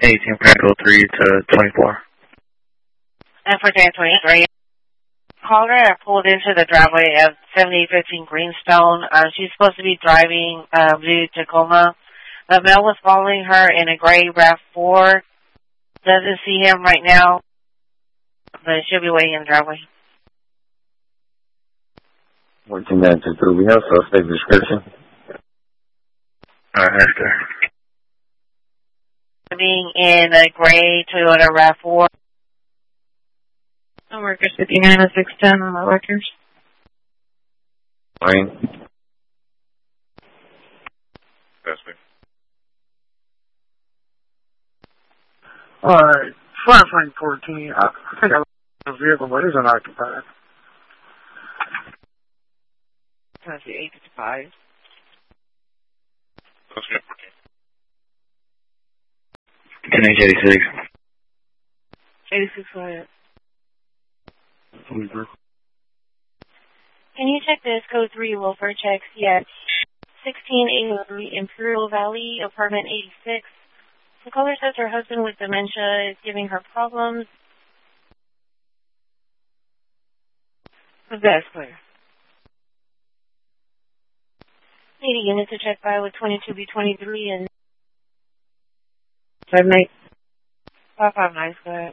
18 Panhandle 3 to 24. And for 1023. Caller pulled into the driveway of 7015 Greenstone. She's supposed to be driving blue Tacoma. The male was following her in a gray RAV4. Doesn't see him right now, but she'll be waiting in the driveway. 14922, we have suspect description. Esther. Being in a gray Toyota RAV4. The workers 59 and 610 on the workers. Wayne. That's me. Alright, Flashlight 14. I think I the vehicle, but it's unoccupied. That's the 855. That's me. 1086. 86 quiet. Can you check this? Code 3, welfare checks, yes. 1683 Imperial Valley, apartment 86. The caller says her husband with dementia is giving her problems. That's clear. 80 units to check by with 22B23 and 78. 559, go ahead.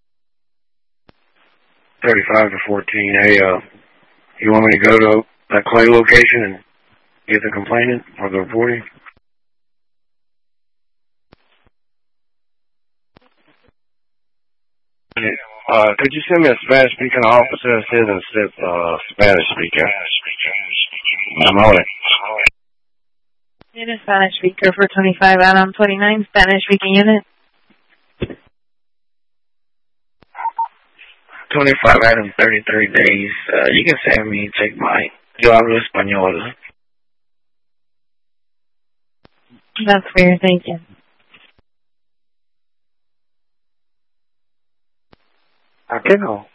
35 to 14. Hey, you want me to go to that Clay location and get the complainant or the reporting? Could you send me a Spanish-speaking officer that says instead Spanish speaker? I'm on it. Need a Spanish speaker for 25 Adam 29 Spanish-speaking unit. 25 Adam 33 days. You can send me, take my. Yo hablo español. That's weird, thank you. ¿A qué no?